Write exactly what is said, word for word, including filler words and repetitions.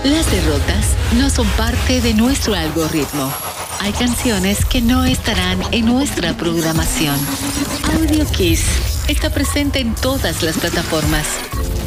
Las derrotas no son parte de nuestro algoritmo. Hay canciones que no estarán en nuestra programación. Audio Kiss está presente en todas las plataformas.